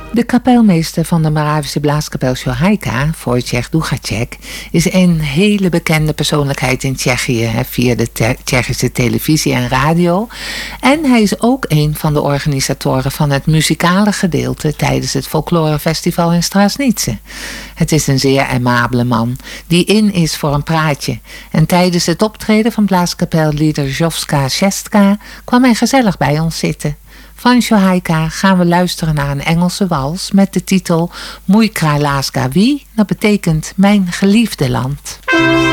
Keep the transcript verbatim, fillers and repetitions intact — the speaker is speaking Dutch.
De kapelmeester van de Moravische blaaskapel Šohajka, Wojciech Duchatschek, is een hele bekende persoonlijkheid in Tsjechië hè, via de te- Tsjechische televisie en radio. En hij is ook een van de organisatoren van het muzikale gedeelte tijdens het folklorefestival in Stražnice. Het is een zeer aimabele man die in is voor een praatje. En tijdens het optreden van blaaskapellieder Jovska Šestka kwam hij gezellig bij ons zitten. Van Šohajka gaan we luisteren naar een Engelse wals met de titel Můj kraj láska ví, dat betekent Mijn geliefde land.